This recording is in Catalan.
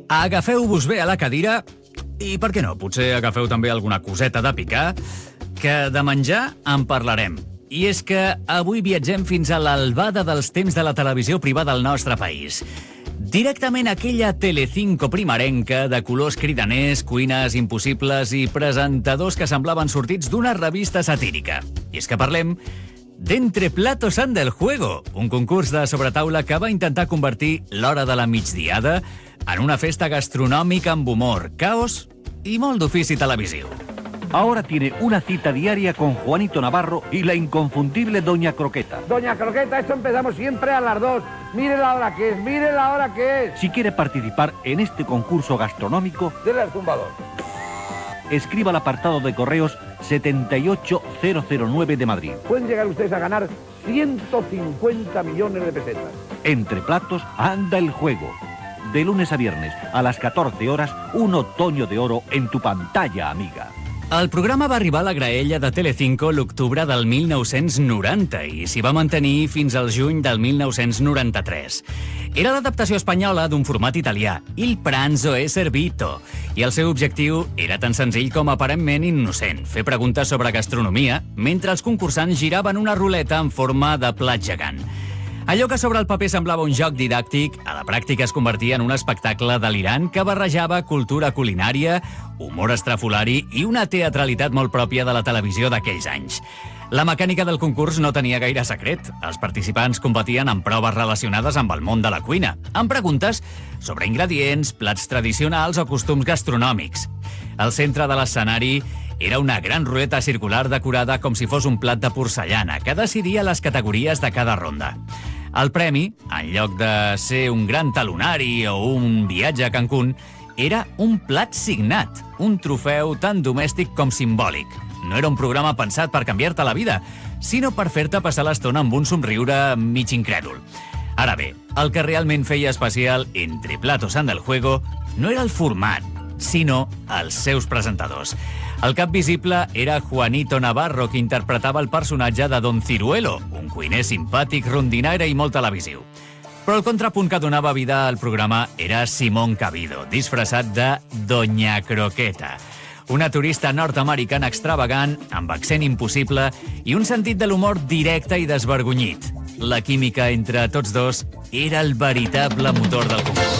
Agafeu-vos bé a la cadira i, per què no, potser agafeu també alguna coseta de picar, que de menjar en parlarem. I és que avui viatgem fins a l'albada dels temps de la televisió privada al nostre país. Directament a aquella Telecinco primerenca de colors cridaners, cuines impossibles i presentadors que semblaven sortits d'una revista satírica. I és que parlem d'Entre platos anda el juego, un concurs de sobretaula que va intentar convertir l'hora de la migdiada en una festa gastronòmica amb humor, caos i molt d'ofici televisiu. Ahora tiene una cita diaria con Juanito Navarro y la inconfundible Doña Croqueta. Doña Croqueta, esto empezamos siempre a las 2. Mire la hora que es, mire la hora que es. Si quiere participar en este concurso gastronómico, Dele al zumbador. escriba al apartado de correos 78009 de Madrid. Pueden llegar ustedes a ganar 150 millones de pesetas. Entre platos anda el juego. De lunes a viernes, a las 14 horas, un otoño de oro en tu pantalla, amiga. El programa va arribar a la graella de Telecinco l'octubre del 1990 i s'hi va mantenir fins al juny del 1993. Era l'adaptació espanyola d'un format italià, Il pranzo è servito, i el seu objectiu era tan senzill com aparentment innocent, fer preguntes sobre gastronomia mentre els concursants giraven una ruleta en forma de plat gegant. Allò que sobre el paper semblava un joc didàctic, a la pràctica es convertia en un espectacle delirant que barrejava cultura culinària, humor estrafolari i una teatralitat molt pròpia de la televisió d'aquells anys. La mecànica del concurs no tenia gaire secret. Els participants competien en proves relacionades amb el món de la cuina, amb preguntes sobre ingredients, plats tradicionals o costums gastronòmics. Al centre de l'escenari era una gran ruleta circular decorada com si fos un plat de porcellana que decidia les categories de cada ronda. El premi, en lloc de ser un gran talonari o un viatge a Cancún, era un plat signat, un trofeu tan domèstic com simbòlic. No era un programa pensat per canviar-te la vida, sinó per fer-te passar l'estona amb un somriure mig incrèdul. Ara bé, el que realment feia especial Entre platos anda el juego no era el format, sinó els seus presentadors. El cap visible era Juanito Navarro, que interpretava el personatge de Don Ciruelo, un cuiner simpàtic, rondinaire i molt televisiu. Però el contrapunt que donava vida al programa era Simón Cabido, disfressat de Doña Croqueta. Una turista nord-americana extravagant, amb accent impossible i un sentit de l'humor directe i desvergonyit. La química entre tots dos era el veritable motor del concurs.